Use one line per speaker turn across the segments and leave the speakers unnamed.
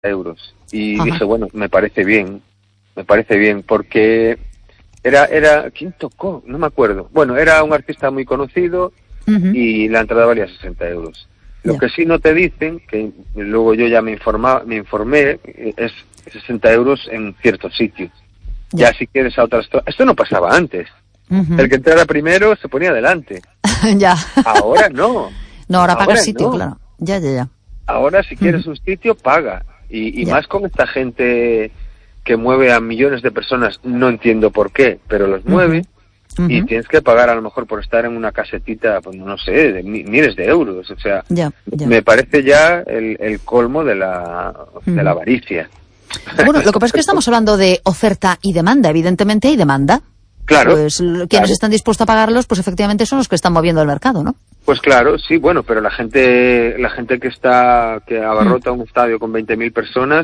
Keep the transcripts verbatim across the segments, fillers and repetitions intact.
euros. Y
Ajá.
dije, bueno, me parece bien, me parece bien, porque era, era, ¿quién tocó? No me acuerdo. Bueno, era un artista muy conocido
Uh-huh.
y la entrada valía sesenta euros. Lo
Ya.
que sí no te dicen, que luego yo ya me informa, me informé, es sesenta euros en ciertos sitios.
Ya.
Ya si quieres a otras... Esto no pasaba antes.
Uh-huh.
El que entrara primero se ponía adelante.
Ya.
Ahora no.
No, ahora paga
Ahora
sitio,
no.
claro. Ya, ya, ya.
Ahora si quieres
Uh-huh.
un sitio, paga. Y, y
Ya.
más con esta gente que mueve a millones de personas, no entiendo por qué, pero los mueve.
Uh-huh.
Y tienes que pagar a lo mejor por estar en una casetita, pues no sé, de mi- miles de euros. O sea,
Ya, ya.
me parece ya el, el colmo de la, de la
Ujú.
avaricia.
Bueno, lo que pasa es que estamos hablando de oferta y demanda. Evidentemente hay demanda.
Claro.
Pues l- quienes
claro.
están dispuestos a pagarlos, pues efectivamente son los que están moviendo el mercado, ¿no?
Pues claro, sí, bueno, pero la gente, la gente que está, que abarrota un estadio con veinte mil personas,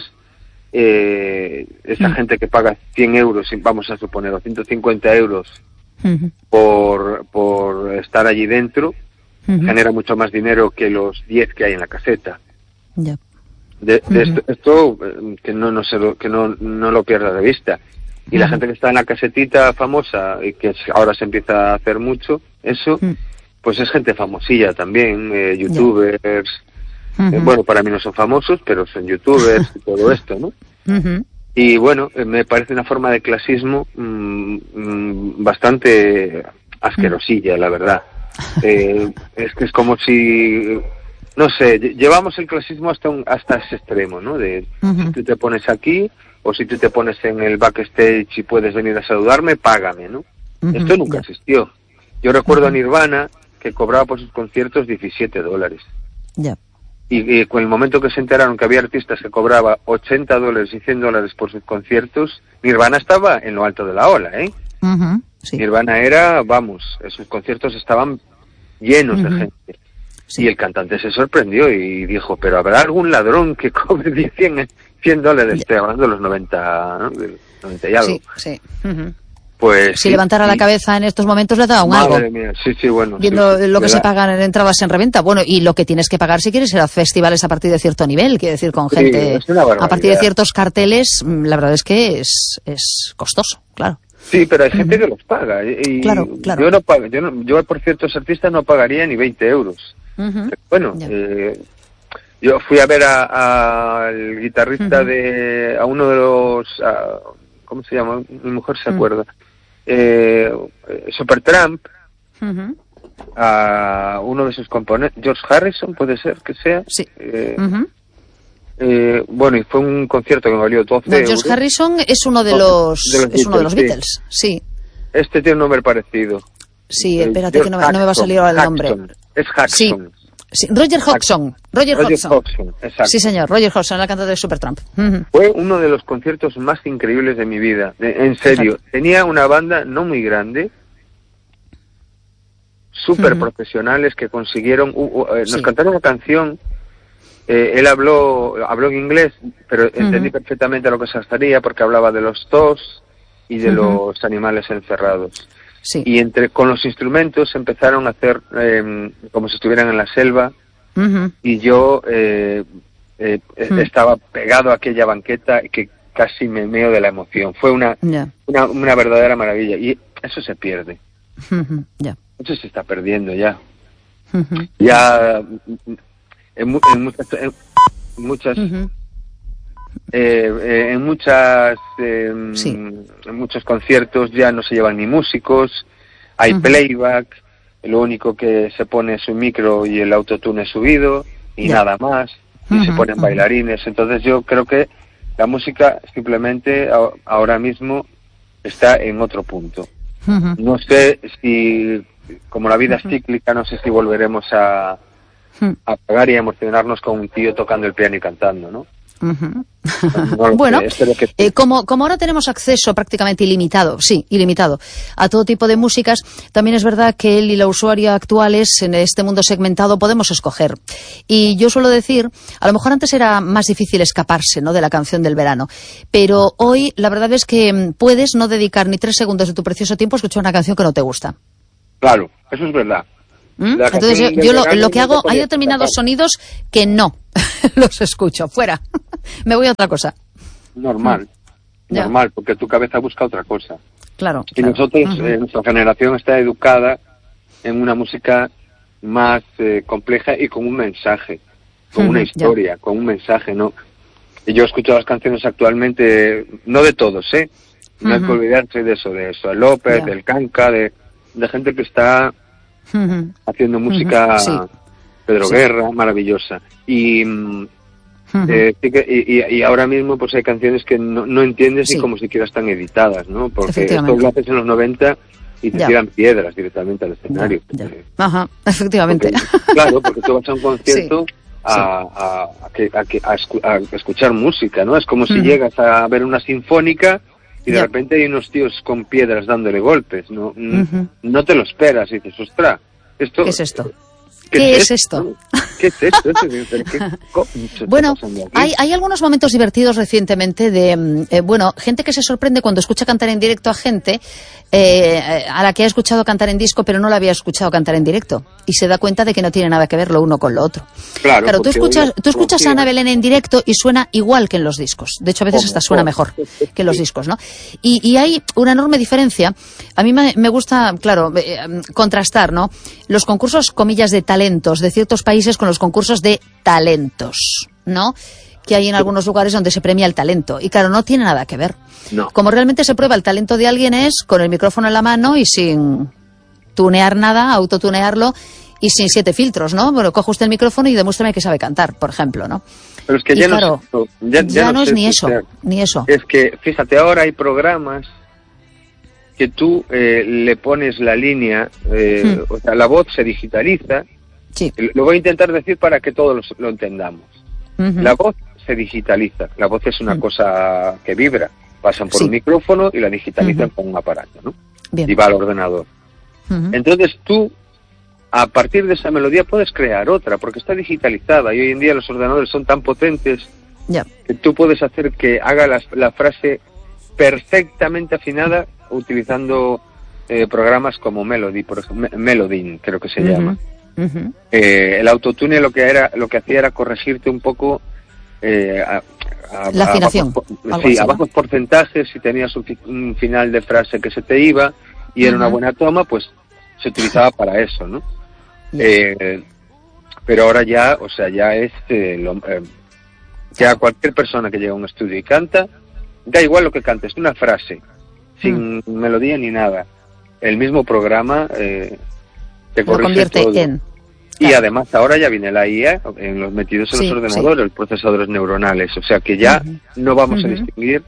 eh, esa
Mm.
gente que paga cien euros, vamos a suponer, o ciento cincuenta euros
Ujú.
por, por estar allí dentro,
Ujú.
genera mucho más dinero que los diez que hay en la caseta.
Ya.
De, de
Ujú.
esto, esto, eh, que no, no se lo, que no, no lo pierda de vista. Y la
Ujú.
gente que está en la casetita famosa y que ahora se empieza a hacer mucho, eso,
Mm.
pues es gente famosilla también, eh, youtubers,
Ujú.
eh, bueno, para mí no son famosos, pero son youtubers y todo esto, ¿no?
Ujú.
Y bueno, eh, me parece una forma de clasismo mm, mm, bastante asquerosilla, la verdad. Eh, es que es como si, no sé, lle- llevamos el clasismo hasta un, hasta ese extremo, ¿no? De
Ujú.
si tú te pones aquí o si tú te pones en el backstage y puedes venir a saludarme, págame, ¿no?
Ujú.
Esto nunca
Ya.
existió. Yo recuerdo a
Ujú.
Nirvana que cobraba por sus conciertos diecisiete dólares.
Ya.
Y, y con el momento que se enteraron que había artistas que cobraba ochenta dólares y cien dólares por sus conciertos, Nirvana estaba en lo alto de la ola, ¿eh?
Ujú. Sí.
Nirvana era, vamos, sus conciertos estaban llenos
Ujú.
de gente.
Sí.
Y el cantante se sorprendió y dijo, pero ¿habrá algún ladrón que cobre cien, cien dólares?
Ya.
Estoy hablando de los noventa, ¿no? Del noventa y algo.
Sí, sí. Ujú.
Pues
Si
sí,
levantara la
y-
cabeza en estos momentos le da un algo.
Madre mía, sí, sí, bueno.
Viendo
sí, sí,
lo que
me
se
da-
pagan en entradas en reventa. Bueno, y lo que tienes que pagar si quieres ir a festivales a partir de cierto nivel, quiere decir, con
Sí,
gente
es una
a partir de
barbaridad.
ciertos carteles, mm, la verdad es que es, es costoso, claro.
Sí, pero hay gente que los paga. Y, y
Claro, claro.
Yo, no pago, yo, no- yo por ciertos artistas no pagaría ni veinte euros.
Ujú.
Bueno,
Ya.
eh, yo fui a ver a- al guitarrista
Ujú.
de, a uno de los, a- ¿cómo se llama? Mi mujer se
Mm.
acuerda. Eh, Supertramp,
Ujú.
a uno de sus componentes, George Harrison, puede ser que sea.
Sí.
Eh,
Ujú.
eh, bueno, y fue un concierto que me valió doce
No,
euros.
George Harrison es uno de
No,
los,
de los
es uno de los
Beatles,
Beatles, sí.
Este tiene un nombre parecido.
Sí,
Eh,
espérate que no, me- no me va a salir ahora el nombre.
Jackson. Es
Sí.
Jackson.
Sí, Roger Hodgson. Roger,
Roger
Hodgson.
Hodgson, exacto.
Sí, señor, Roger Hodgson, la cantante de Supertramp. Ujú.
Fue uno de los conciertos más increíbles de mi vida. De- en serio,
Fíjate.
tenía una banda no muy grande, súper
Ujú.
profesionales que consiguieron, uh, uh, eh, nos
Sí.
cantaron una canción. Eh, él habló habló en inglés, pero entendí
Ujú.
perfectamente lo que se estaría porque hablaba de los tos y de
Ujú.
los animales encerrados.
Sí.
Y entre con los instrumentos empezaron a hacer eh, como si estuvieran en la selva.
Ujú.
Y yo eh, eh,
Hmm.
estaba pegado a aquella banqueta que casi me meo de la emoción. Fue una,
Ya.
una, una verdadera maravilla. Y eso se pierde.
Ujú. Ya.
Eso se está perdiendo ya.
Ujú.
Ya mm, en, mu- en muchas... En muchas
Ujú.
eh, eh, en muchas eh,
Sí.
en muchos conciertos ya no se llevan ni músicos, hay
Ujú.
playback, lo único que se pone es un micro y el autotune subido y
Ya.
nada más, y se
Ujú,
ponen
ujú.
bailarines. Entonces yo creo que la música simplemente a- ahora mismo está en otro punto.
Ujú.
No sé si, como la vida es cíclica, no sé si volveremos a,
Ujú.
a pagar y a emocionarnos con un tío tocando el piano y cantando, ¿no?
Ujú.
No lo
Bueno,
sé, espero que sí.
eh, como, como ahora tenemos acceso prácticamente ilimitado, sí, ilimitado, a todo tipo de músicas, también es verdad que él y la usuaria actuales en este mundo segmentado podemos escoger. Y yo suelo decir, a lo mejor antes era más difícil escaparse, ¿no?, de la canción del verano, pero hoy la verdad es que mm, puedes no dedicar ni tres segundos de tu precioso tiempo a escuchar una canción que no te gusta.
Claro, eso es verdad.
¿Mm?
La
Entonces yo,
canción del
yo lo,
verano
lo que
no te
hago, hay
puede
determinados
escapar.
sonidos que no los escucho, fuera. Me voy a otra cosa.
Normal, mm. normal, porque tu cabeza busca otra cosa.
Claro.
Y
claro.
nosotros,
uh-huh.
eh, nuestra generación está educada en una música más eh, compleja y con un mensaje, con uh-huh. una historia, ya. con un mensaje, ¿no? Y yo escucho las canciones actualmente, no de todos, ¿eh? No uh-huh. hay que olvidarse de eso, de eso, de López, yeah. del Canca, de, de gente que está uh-huh. haciendo música, uh-huh. sí. Pedro sí. Guerra, maravillosa. Y, uh-huh. eh, y, y ahora mismo pues hay canciones que no, no entiendes sí. ni como siquiera están editadas, ¿no? Porque esto lo haces en los noventa y te ya. tiran piedras directamente al escenario.
Ya, ya. Ajá, efectivamente.
Porque, claro, porque tú vas a un concierto sí. A, a, a, que, a, que, a, escu- a escuchar música, ¿no? Es como uh-huh. si llegas a ver una sinfónica y de yeah. repente hay unos tíos con piedras dándole golpes, ¿no? Uh-huh. No te lo esperas y dices, ostras, esto...
¿Qué es esto?
¿Qué,
¿Qué
es,
es esto?
¿Qué es esto? ¿Qué
bueno, hay, hay algunos momentos divertidos recientemente de, eh, bueno, gente que se sorprende cuando escucha cantar en directo a gente eh, a la que ha escuchado cantar en disco pero no la había escuchado cantar en directo y se da cuenta de que no tiene nada que ver lo uno con lo otro. Claro, claro tú escuchas, tú escuchas a Ana Belén en directo y suena igual que en los discos. De hecho, a veces hasta suena mejor que en los discos, ¿no? Y, y hay una enorme diferencia. A mí me, me gusta, claro, eh, contrastar, ¿no? Los concursos, comillas, de talentos de ciertos países con los concursos de talentos, ¿no? Que hay en algunos lugares donde se premia el talento. Y claro, no tiene nada que ver.
No.
Como realmente se prueba el talento de alguien es con el micrófono en la mano y sin tunear nada, autotunearlo y sin siete filtros, ¿no? Bueno, coge usted el micrófono y demuéstrame que sabe cantar, por ejemplo, ¿no?
Pero es que
y
ya
claro,
no, es, ya, ya
ya
no,
no es
sé,
ni eso,
o sea,
ni eso.
Es que, fíjate, ahora hay programas que tú eh, le pones la línea, eh, hmm. o sea, la voz se digitaliza.
Sí.
Lo voy a intentar decir para que todos lo, lo entendamos.
Uh-huh.
La voz se digitaliza. La voz es una uh-huh. cosa que vibra. Pasan por sí. un micrófono y la digitalizan uh-huh. con un aparato, ¿no?
Bien.
Y va al ordenador. Uh-huh. Entonces tú, a partir de esa melodía, puedes crear otra, porque está digitalizada. Y hoy en día los ordenadores son tan potentes
yeah.
que tú puedes hacer que haga la, la frase perfectamente afinada utilizando eh, programas como Melody, por ejemplo, Melodin, creo que se uh-huh. llama. Uh-huh. Eh, el autotune lo que era, lo que hacía era corregirte un poco eh, a, a,
la afinación.
A bajos, sí, a bajos porcentajes. Si tenías un, un final de frase que se te iba y uh-huh. era una buena toma, pues se utilizaba para eso, ¿no? Yeah. Eh, pero ahora ya, o sea, ya es eh, lo, eh, ya cualquier persona que llega a un estudio y canta, da igual lo que cantes, una frase sin uh-huh. melodía ni nada. El mismo programa eh, te
lo convierte
todo.
en
y claro. además ahora ya viene la I A en los metidos en sí, los ordenadores, sí. los procesadores neuronales, o sea que ya uh-huh. no vamos uh-huh. a distinguir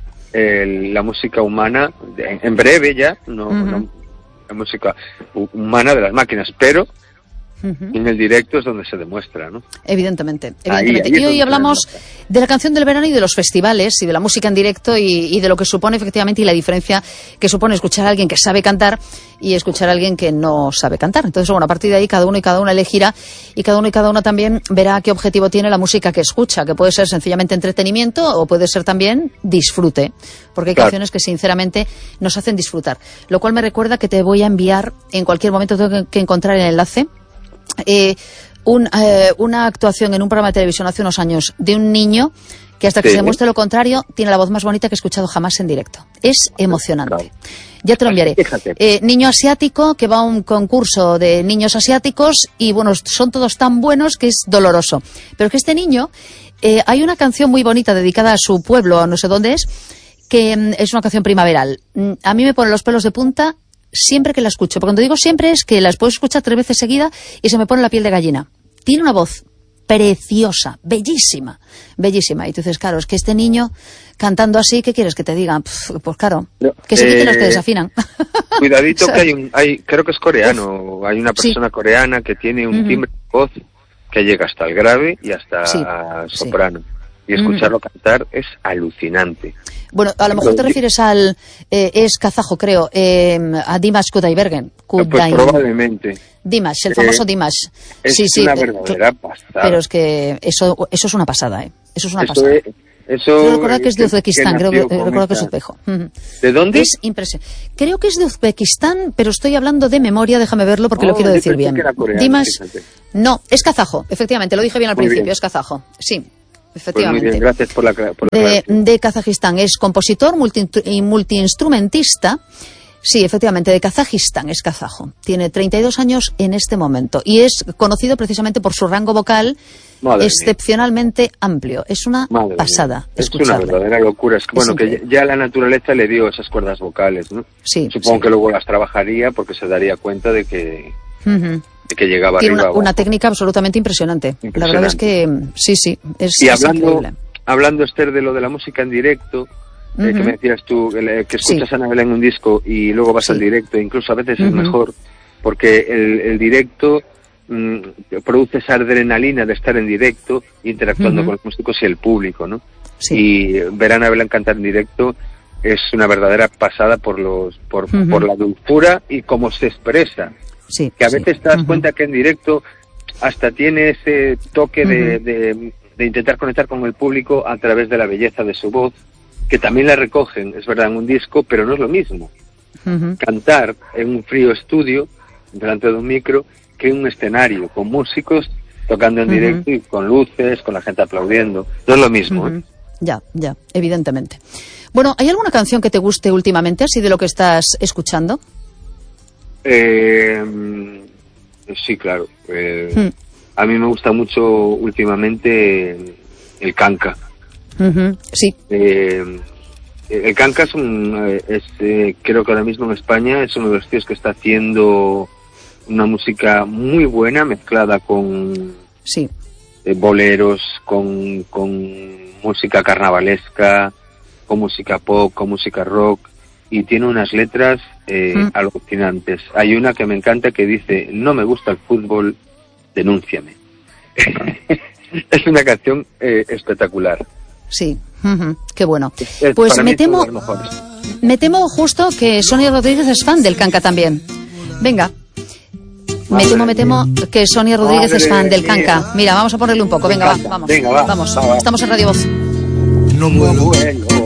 el, la música humana de, en breve ya no, uh-huh. no la música humana de las máquinas, pero uh-huh. en el directo es donde se demuestra, ¿no?
Evidentemente, evidentemente.
Ahí, ahí
y hoy hablamos de la canción del verano y de los festivales y de la música en directo y, y de lo que supone efectivamente y la diferencia que supone escuchar a alguien que sabe cantar y escuchar a alguien que no sabe cantar. Entonces, bueno, a partir de ahí cada uno y cada una elegirá y cada uno y cada una también verá qué objetivo tiene la música que escucha, que puede ser sencillamente entretenimiento o puede ser también disfrute, porque hay claro. canciones que sinceramente nos hacen disfrutar. Lo cual me recuerda que te voy a enviar en cualquier momento, tengo que encontrar el enlace, Eh, un, eh, una actuación en un programa de televisión hace unos años de un niño que hasta que sí. se demuestre lo contrario tiene la voz más bonita que he escuchado jamás en directo. Es emocionante. Claro. Ya te lo enviaré. Eh, niño asiático que va a un concurso de niños asiáticos y bueno, son todos tan buenos que es doloroso. Pero que este niño, eh, hay una canción muy bonita dedicada a su pueblo, no sé dónde es, que mm, es una canción primaveral. Mm, a mí me pone los pelos de punta siempre que la escucho, porque cuando digo siempre es que las puedo escuchar tres veces seguida y se me pone la piel de gallina. Tiene una voz preciosa, bellísima, bellísima. Y tú dices, claro, es que este niño cantando así, ¿qué quieres que te diga? Pff, pues claro, que se quiten eh, los que desafinan.
Cuidadito que hay un, hay, creo que es coreano, hay una persona sí. coreana que tiene un uh-huh. timbre de voz que llega hasta el grave y hasta sí. soprano. Sí. Y escucharlo uh-huh. cantar es alucinante.
Bueno, a lo mejor te refieres al... Eh, es kazajo, creo, eh, a Dimash Kudaibergen.
Pues probablemente.
Dimash, el famoso eh, Dimash.
Es
sí, sí,
una verdadera pasada.
Pero es que eso eso es una pasada, ¿eh? Eso es una
eso
pasada.
Es, eso
Yo recuerdo que es de Uzbekistán, creo que, recuerdo que es uzbeco.
¿De dónde?
Es impresionante. Creo que es de Uzbekistán, pero estoy hablando de memoria, déjame verlo porque oh, lo quiero decir bien.
Coreano,
Dimash, no, es kazajo, efectivamente, lo dije bien al
Muy
principio,
bien.
es kazajo, sí. efectivamente.
Pues muy bien, gracias por la, por la
de, de Kazajistán. Es compositor multi, y multiinstrumentista. Sí, efectivamente, de Kazajistán, es kazajo. Tiene treinta y dos años en este momento y es conocido precisamente por su rango vocal Madre excepcionalmente mía. amplio. Es una Madre pasada
mía. Es una verdadera locura. Es que, bueno, que ya la naturaleza le dio esas cuerdas vocales, ¿no?
Sí,
Supongo
sí.
que luego las trabajaría porque se daría cuenta de que,
uh-huh.
de que llegaba
Tiene
arriba.
Una, una técnica absolutamente impresionante. impresionante. La verdad es que sí, sí, es,
y
es
hablando,
increíble.
Hablando, Esther, de lo de la música en directo, Uh-huh. Eh, que me decías tú, que, que escuchas sí. a Ana Belén en un disco y luego vas sí. al directo, incluso a veces uh-huh. es mejor, porque el, el directo mmm, produce esa adrenalina de estar en directo, interactuando uh-huh. con los músicos y el público, ¿no? Sí. Y ver a Ana Belén cantar en directo es una verdadera pasada por los por, uh-huh. por la dulzura y cómo se expresa.
Sí,
que a veces
sí.
te das
uh-huh.
cuenta que en directo hasta tiene ese toque uh-huh. de, de, de intentar conectar con el público a través de la belleza de su voz, que también la recogen, es verdad, en un disco, pero no es lo mismo uh-huh. cantar en un frío estudio delante de un micro que en un escenario con músicos tocando en uh-huh. directo y con luces, con la gente aplaudiendo. No es lo mismo.
Uh-huh.
¿eh?
Ya, ya, evidentemente. Bueno, ¿hay alguna canción que te guste últimamente, así de lo que estás escuchando?
Eh, sí, claro. Eh, hmm. A mí me gusta mucho últimamente el canca.
Uh-huh. Sí.
Eh, el canca es un, es, eh, creo que ahora mismo en España es uno de los tíos que está haciendo una música muy buena mezclada con
sí.
eh, boleros, con, con música carnavalesca, con música pop, con música rock, y tiene unas letras eh, uh-huh. alucinantes. Hay una que me encanta que dice: no me gusta el fútbol, denúnciame. Es una canción eh, espectacular.
Sí, uh-huh. Qué bueno.
Es,
pues me temo, me temo justo que Sonia Rodríguez es fan del canca también. Venga. Me temo, me temo que Sonia Rodríguez Madre es fan del canca. Mira, vamos a ponerle un poco. Venga, va, vamos.
Venga, va,
vamos.
Va, va.
Estamos en Radio Voz.
No muero.